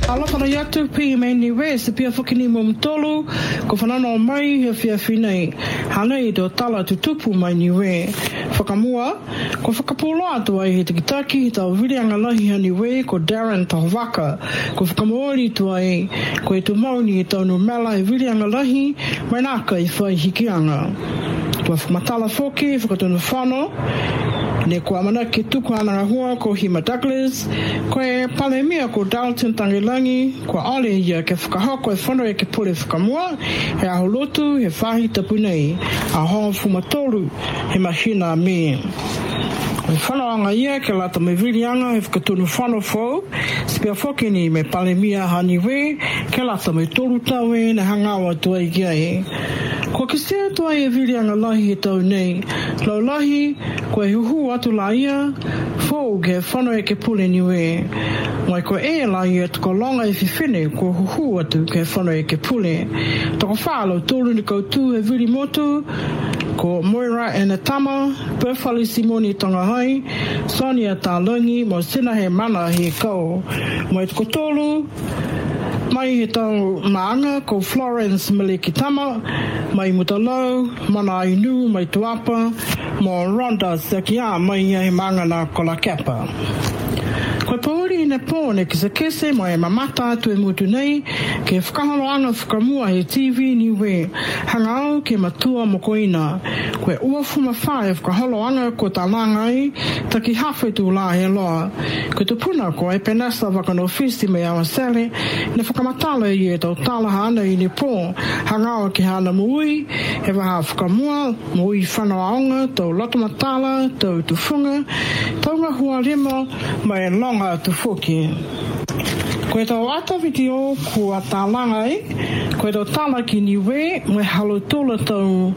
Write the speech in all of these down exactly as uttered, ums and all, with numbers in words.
Alofa na yatu pi me ni we se pia whakini mo mtolu ko whanano mai he fia whinei hana i do tala tutupu mai ni we whakamua ko whakapulo atu ai he tikitaki he tau virianga lahi hani we ko Darren Tawaka ko whakamoori tu ai ko e tu mauni e tau no mela he virianga lahi mai naka i whai hikianga ko whakamatala whoki whakatunu whano ne kua mana ke tuku ana hua ko Hima Douglas ko e pale mia ko Dalton Tangilangi ko ale ia ke whakahoko e whano e ke pule whakamua he aholotu he whahi tapunei a honga fumatoru he mahina me e whano anga ia ke lata me virianga he whakatunu whano fau spia whoke ni me pale mia hani we ke lata me toru tawe ne hangawa tuai kia e ko ke sea tuai e virianga lahi he tau nei lau lahi ko e huhu atu la ia fau ke whano e ke pule ni we mai ko e la ia tuko longa e whiwhine ko huhu atu ke whano e ke pule toko whaalo tolu ni koutu e viri motu ko Moira e na tama Perfali Simoni tonga hai Sonia Talangi mo sina he mana he kau mai tuko tolu mai he tau maanga ko Florence Melekitama mai mutalau mana inu mai tuapa mo Ronda Sekia mai he maanga na kola kepa ko pauri ne pone ki se kese mai mamata atu e mutu nei ke whakaholo anga whakamua he T V ni we hangau ke matua mokoina ko e ua fuma whae whakaholo anga ko ta langai taki hawhi tu la he loa ko tu puna ko e penasa wakano fisti me awa sele ne whakamatala i e tau tala hana i ne pō hangau ke hana mui he waha whakamua mui whanau aonga tau lotomatala tau tufunga tau ngahua lima mai longa tu foki ko e tau ata video kua tālangai ko e tau tala ki ni we me halo tola tau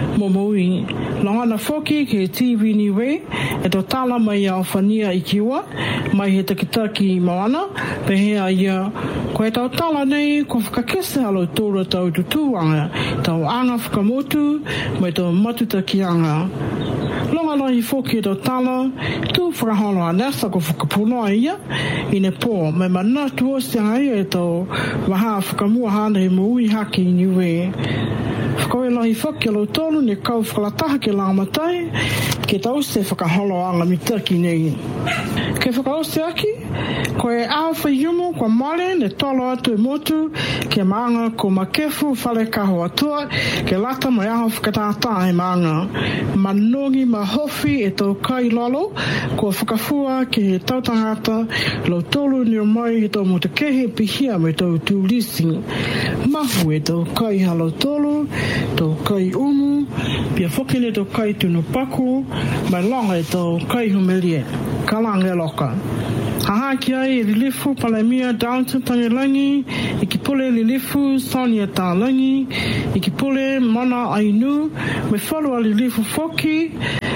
momoi longa na foki ke T V ni we e tau tala mai au whania i kiwa mai he takitaki moana pe hea ia ko e tau tala nei ko whakakese halo tola tau tutuanga tau anga whakamotu mai tau matutakianga longa lai foki tau tala tu whakaholo anesa ko whakapunoa ia i ne pō mai mana tua sianga ia e tau waha whakamua hana he mui haki ni we whakawe lahi whaki alo tolu ne kau whakalataha ke langamatai ke tau se whakaholo anga mitaki nei ke whakao se aki ko e ao whaiumu kwa male ne tolo atu e motu ke maanga ko makefu whale kaho atua ke lata mai aho whakatata he maanga manongi mahofi e tau kai lolo ko whakafua ke he tautangata lo tolu ni o mai he tau motakehe pihia me tau tūlisi mahu e tau kai halo tolu tau kai umu pia whakene tau kai tunu paku mai longa e tau kai humelie kalange loka haha ki ai e lilifu palemia Dalton Tangilangi i ki pule lilifu Sonia Talangi i ki pule mana ainu me whalua lilifu foki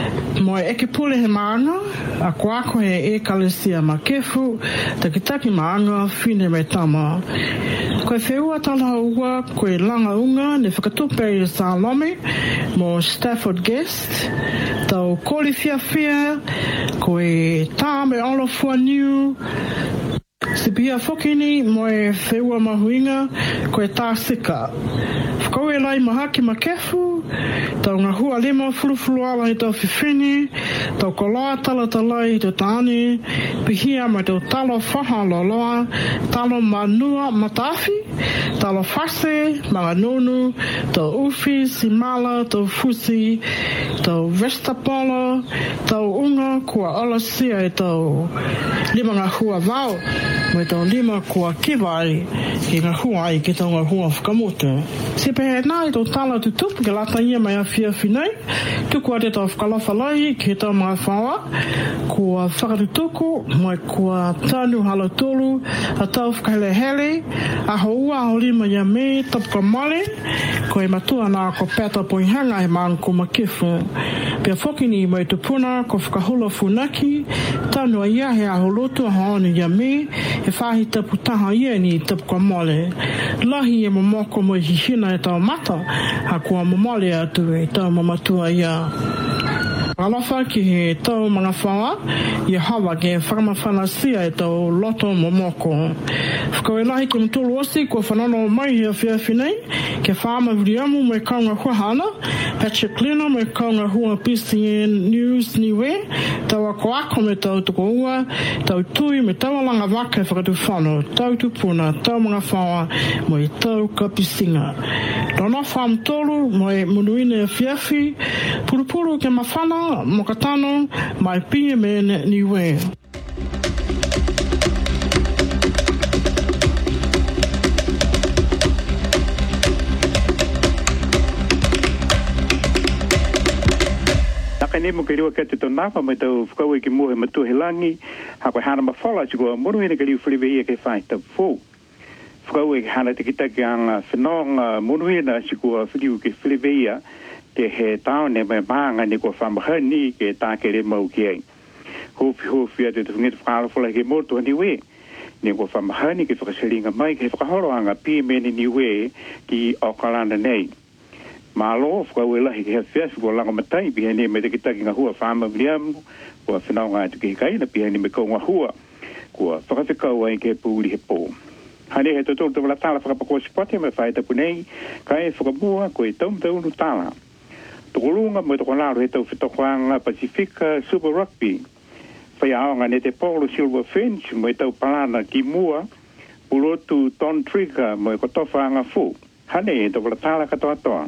mo e ke pule he maanga a koako he e kalesia makefu takitaki maanga fine me tama koe wheua tala ua koe langa unga ne whakatupe i Salome mo Stafford Guest tau koli fia fia koe tā me olofua niu se pia whokini mo e wheua mahuinga koe tā sika whakaue lai mahaki makefu tau ngā hua lima furufuru ala i tau whiwhini tau koloa tala talai i tau tāne pihia mai tau talo whaha loloa talo manua matafi talo whase mga nonu tau ufi simala tau fusi tau vestapolo tau unga kua olasia i tau lima ngā hua vau mai tau lima kua kiwai ki ngā hua ai ki tau ngā hua whakamotu se pehe nā i tau tala tutupu ke lata ia mai a fia finai tuku a te tau whakalofa lai ki tau mga whawa kua whakatutuku mai kua tanu halo tolu a tau whakahelehele a houa a holima ia me tapuka male ko e matua nā ko peta poihanga he maang ko makifu pia whokini mai tupuna ko whakahula funaki tanu a ia he a holotu a haone ia me e whahi tapu taha ia ni tapuka male lahi e momoko mo i hihina e tau mata a kua momole atu e tau mamatua ia Alofa ki he tau mga whawa, i hawa ke whakamawhanasia e tau loto momoko. Ko e lahi ke mtulu osi kua whanano mai hea whiawhi nei, ke whaama Viriamu mai kaunga Huahana, Patrick Lena mai kaunga Hua P C N News Niue, taua ko ako me tau tuko ua, tau tui me tau alanga waka e whakatu whano, tau tupuna, tau mga whawa, mo i tau kapisinga. Rona whaam tolu, mo e munuine e whiawhi, purupuru ke mawhana, mo katano, mai P M N Niue. Nē mo ke riwa ke te tonapa mai tau whakaue ki mohe matu he langi, ha koe hana mawhala si koa moro hene ka riu whiriwe ia ke whai tau fō. Whakaue ke hana te kitaki anga whenonga moro hena si koa whiriu ke whiriwe ia ke he taone mai maanga ni koa whamahani ke tākere mau ki ai. Hopi hopi a te tawhingeta whakalawhala ke moto hani we, ni koa whamahani ke whakasaringa mai ke whakahoro anga P M N ni we ki Okalana nei. Malo whakaue lahi ke hea whiawhi kua langa matai pihani me te kitaki ngā hua whaama Viriamu kua whenau ngā tuki he kaina pihani me kau ngā hua kua whakawhikau ai ke pūri he pō. Hane he totoro te wala tala whakapakoa sipote me whae tapu nei kai whakamua koe taum taunu tala. Tokolunga mo toko naro he tau whitokoanga Pacifica Super Rugby whai aonga ne te Polo Silver Finch mo tau palana ki mua ulotu Don Trigger mo kotofa anga fu. Hane he tau wala tala katoa toa.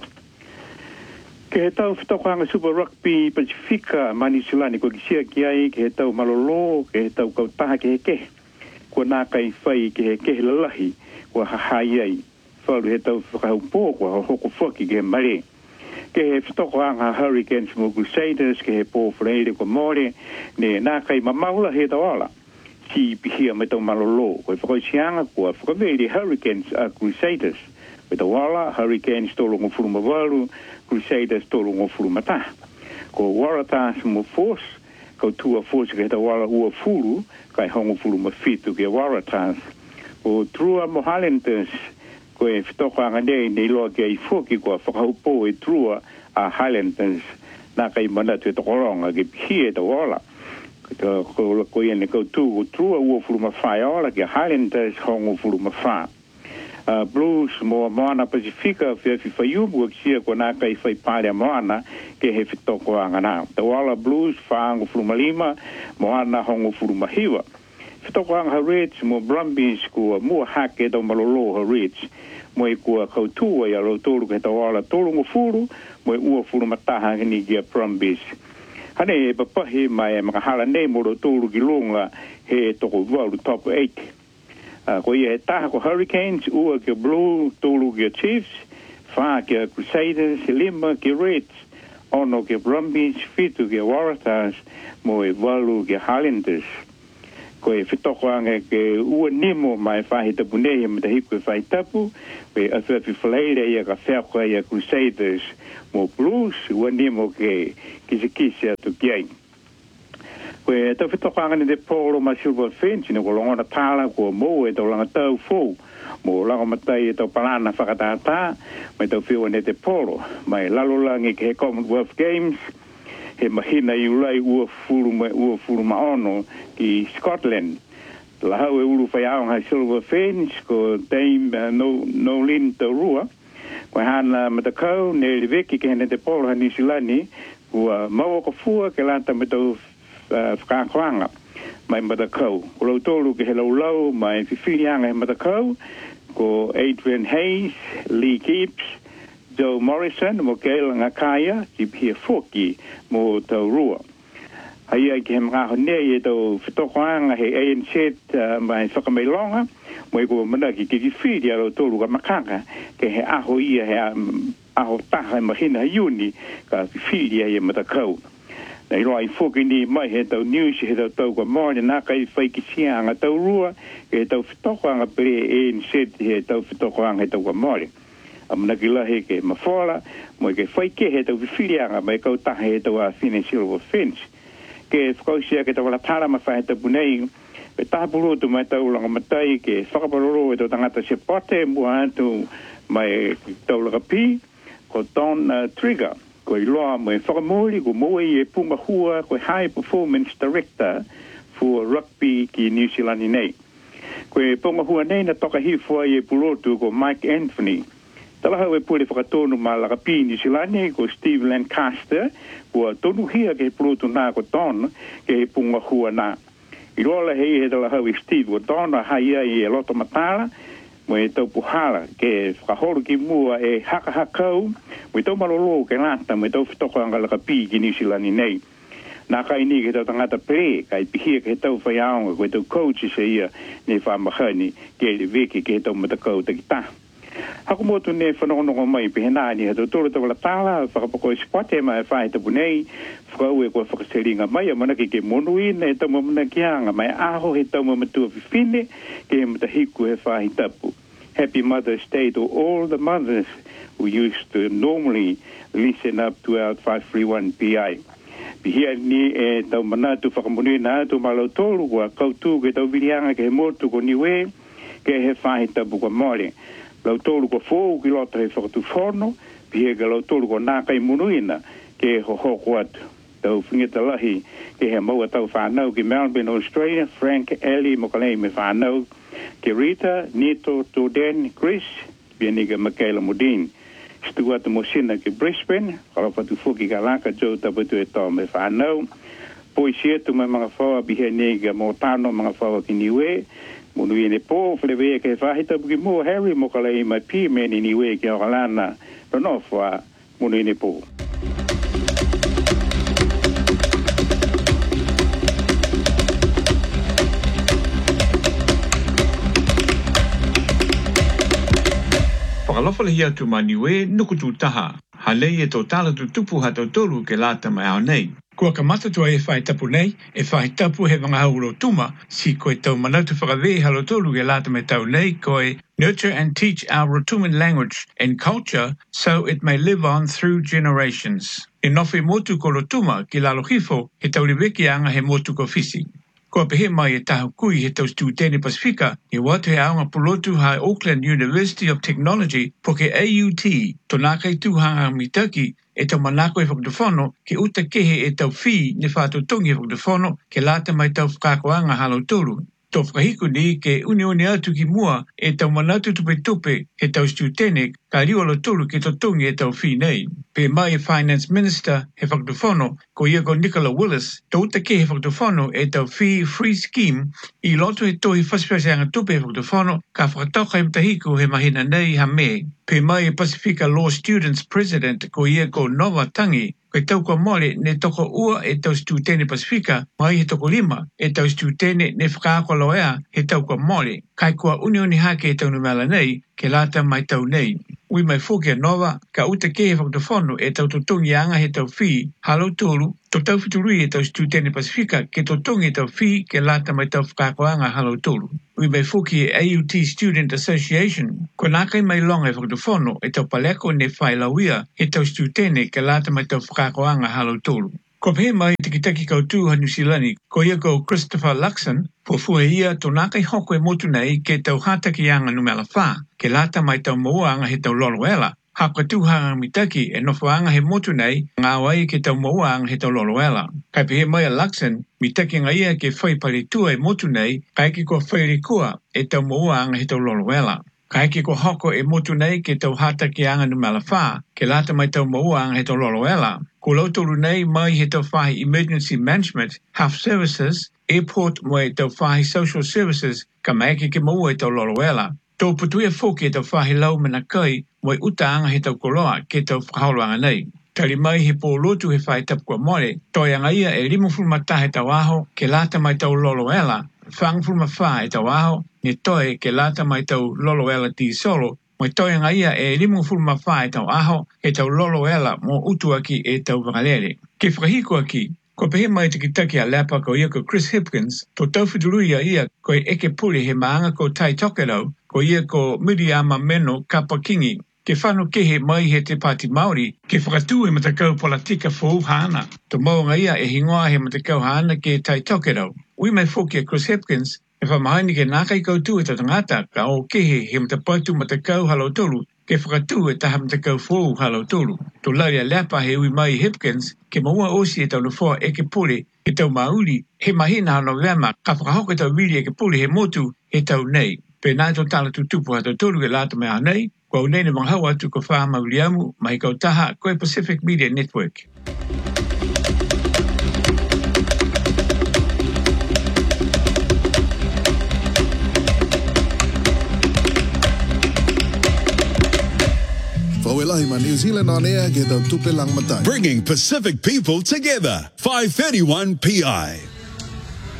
Ke he tau whitokoanga Super Rugby Pacifica Manisilani ko kisia ki ai ke he tau malolo, ke he tau kautaha ke he kehe. Kua nā kai whai ke he kehe lalahi, kua hahai ai. Whauru he tau whakahumpō, kua hoko whaki ke he mare. Ke he whitokoanga Hurricanes mo Crusaders, ke he pō whareire ko more, ne nā kai mamaula he tau ala. Si pihia me tau malolo, koe whakaisianga kua whakaveri Hurricanes a Crusaders. Me tau ala, Hurricanes tolo ngō furuma waru, Crusaders tolo ngō furuma tā. Ko Waratahs mo force, kau tua force ke heta wala ua furu, kai hongo furuma fitu ke Waratahs. Ko Trua mo Highlanders, ko e whitokoanga nei nei loa ke ai fuki kua whakahaupo e Trua a Highlanders, nā kai manatu e tokoronga ke pihie ta wala. Ko iene kau tu ko Trua ua furuma whai ola ke Highlanders hongo furuma whai. Uh, Blues mo Moana Pacifica whiawhi whaiumu ak sia ko nā kai whai pārea Moana ke he whitoko anga nā. Te wala Blues whaango furumalima, Moana hongo furumahiwa. Whitoko anga Reds mo Brumbies kua mua hake tau malolo ha Reds. Mo e kua kautua i alo tolu ke te wala tolu ngo furu, mo e ua furumataha ni kia Brumbies. Hane e papahi mai e makahala nei mo ro tolu ki longa he toko waru top eight. Uh, ko ia he taha ko Hurricanes, ua ke Blue, tolu ke Chiefs, wha ke Crusaders, lima ke Reds, ono ke Brumbies, fitu ke Waratahs, mo e walu ke Highlanders. Ko e whitokoanga ke ua nimo mai whahi tapu nehe me te hiku e whai tapu, pe a whiawhi whaleire ia ka whiakoa ia Crusaders, mo Blues, ua nimo ke kisi kisi atu ki ai. Ko e tau whitokoanga ni te Polo ma Silver Finch, ni ko longona tala ko mo e tau langa tau fōu, mo langa matai e tau palana whakatātā, mai tau whiwa ne te Polo, mai lalolangi ke he Commonwealth Games, he mahina i ulai ua furuma, ua furuma ono ki Scotland. La hau e uru whai aonga Silver Finch, ko Dame uh, no, Nolin Taurua, ko hana matakau, ne li veki ke hene te Polo ha Nisilani, kua maua ko fua ke lanta me tau whakakoanga mai matakau. Ko lau tolu ke he lau lau mai whiwhirianga he matakau, ko Adrian Hayes, Lee Gibbs, Joe Morrison, mo Gail Ngakaya, ki pia whoki mo Taurua. Hai ai ke he mga honei e tau whitokoanga he A N Z uh, mai whakameilonga, mo e ko manaki ki ki whiri a lau tolu ka makanga, ke he aho ia he um, aho taha e mahina iuni ka whiwhiri ai e matakau. Nei roa i whoki ni mai he tau news he tau tau ka mōne nā kai whai ki sianga tau rua he tau whitokoanga pere A N Z he tau whitokoanga he tau ka mōne. Amanaki lahe ke mawhala mo ke whai ke he tau whiwhirianga mai kau tahe he tau a Fine Silver Finch. Ke whakausia ke tau wala tara ma whahe tau punei pe tahapuru tu mai tau langa matai ke whakaparoro e tau tangata se pote mua atu mai tau laka pi ko Don uh, Trigger. Ko i loa mo e whakamori, ko mo e punga hua, ko High Performance Director for Rugby ki New Zealand nei. Koe ponga hua nei na toka hifua i e pulotu ko Mike Anthony. Tala hau e pule whakatonu ma lakapi New Zealand ko Steve Lancaster kua tonu hia ke pulotu nā ko tonu ke he punga hua nā. I rola hei he tala hau i Steve ko tonu haia i e loto matala mo e tau puhala ke whakahoro ki mua e haka hakau mo e tau malolo ke lata mo e tau whitoko anga lakapi ki New Zealand nei. Nā kai ni ke tau tangata pre kai pihia ke tau whaiaonga ko e tau coach se ia ne whamahani ke le veke ke tau matakau takita. Hako motu ne whanongongo mai pehena ni hato tōra tau la tāla, whakapako e spate mai whae tapu nei, whakau e kua whakaseringa mai, a manaki ke monui ne tau mamana kianga mai aho he tau mamatua whiwhine, ke he matahiku he whahi tapu. Happy Mother's Day to all the mothers who used to normally listen up to our five three one P I. Pihia ni e tau manatu whakamonui na atu malau tōru kua kautu ke tau virianga ke he motu ko niwe, ke he whahi tapu kwa mole. Lau tōru ko fōu ki lota he whakatu whono, pihe ka lau tōru ko nākai munuina ke ho hoko atu. Tau whingeta lahi ke he maua tau whanau ki Melbourne, Australia, Frank, Ellie, mokalei me whanau, ke Rita, Nito, Toden, Chris, pianiga Michaela Modine. Stuart Mosina ke Brisbane, kalapatu fuki ka laka Joe tapatu e tau me whanau. Poi sia tu mai mga whaua pihe nega mo tano mga whaua ki niwe, Munui ne po flewe ke whahita buki mo Harry mo kalai mai pi meni niwe ki o kalana rono fwa munui ne po. Whakalofale hia tu maniwe nukutu taha. Halei e tō tala tu tupu hato tolu ke lata mai au nei. Kua ka matatua e whai tapu nei, e whai tapu he wanga hauro tuma, si koe tau manautu whakawe halo tolu e lata me tau nei, koe nurture and teach our Rotuman language and culture so it may live on through generations. E nofi motu ko Rotuma ki lalo hifo he tau liweki anga he motu ko fisi. Kua pehe mai e tahu kui he tau Studene Pasifika, e watu he aonga pulotu hai Auckland University of Technology po ke A U T, tonakai tuhanga mitaki, e tau manako e whakatuwhono ke uta kehe e tau whi ne whātutungi e whakatuwhono ke lata mai tau whakakoanga halo tolu. Tō whakahiku ni ke uni uni atu ki mua e tau manatu tupe tupe he tau Studene ka riwalo tolu ke totungi e tau whi nei. Pe mai e Finance Minister he whakatuwhono ko ia ko Nicola Willis, tō uta ke he whakatuwhono e tau whi free scheme i loto he tohi whasipasianga tupe he whakatuwhono ka whakatoka e mtahiku he mahina nei ha me. Pe mai e Pacifica Law Students President ko ia ko Nova Tangi, koe tau kua mole ne toko ua e tau Studene Pacifica, mai he toko lima e tau Studene ne whakaako loea he tau kua mole, kai kua uni uni hake e tau numela nei, ke lata mai tau nei. Ui mai fōke a Nova, ka uta ke he whakatawhono e tau totungi anga he tau whi, halo tolu, to tau whiturui e tau Studene Pacifica, ke totungi e tau whi, ke lata mai tau whakaako anga halo tolu. Ui mai fōke e A U T Student Association, ko nākai mai longa e whakatawhono e tau paleko ne whailawia e tau Studene ke lata mai tau whakaako anga halo tolu. Ko pehe mai te kitaki kautu ha New Zealand, ko ia ko Christopher Luxon, po fue ia to nākai hoko e motu nei ke tau hataki anga numela whā, ke lata mai tau moa anga he tau loloela. Haka tuhanga mitaki e nofo anga he motu nei, ngā wai ke tau moa anga he tau loloela. Kai pehe mai a Luxon, mitaki nga ia ke whai paritua e motu nei, kai ke ko whairikua e tau moa anga he tau loloela. Kai ke ko hoko e motu nei ke tau hataki anga numela whā, ke lata mai tau moa anga he tau loloela. Ko lautoru nei mai he tau whahi Emergency Management, Health Services, Airport mo e tau whahi Social Services, ka mai ke ke moa e tau loloela. Tō putuia fōke e tau whahi lau mana kai, mo e uta anga he tau koloa ke tau whakaoloanga nei. Tari mai he pō lotu he whai tapua mole, toi anga ia e rimu fulmata he tau aho, ke lata mai tau loloela, whang fulma wha e tau aho, ne toi ke lata mai tau loloela ti solo, mo toi anga ia e rimu fulma wha e tau aho, e tau loloela mo utu aki e tau wangalere. Ke whakahiko aki, ko pehe mai te kitaki a lapa ko ia ko Chris Hipkins, to tau whituruia ia ko e eke puri he maanga ko Tai Tokerau, ko ia ko Miriama Meno Kapakingi, ke whanu kehe mai he te Pāti Māori, ke whakatū e matakau politika fōu hana. To maunga ia e hingoa he matakau hana ke Tai Tokerau. Ui mai whoki a Chris Hipkins, e whamahaini ke nākai koutu e tatangata ka o kehe he matapatu matakau halo tolu, ke whakatū e taha matakau fōu halo tolu. To laria lepa he ui mai Hipkins, ke maua osi e tau nufoa eke pure, e tau mauli, he mahina hano wema, ka whakahoka tau wili e ke puli he motu he tau nei. Pe nai tō tala tutupu hato tolu ke lata me nei, kua unei ne manghau atu ko wha mauli amu, mai kau taha koe Pacific Media Network. New Zealand on air, get the Tupelang Matai. Bringing Pacific people together. five thirty-one P I.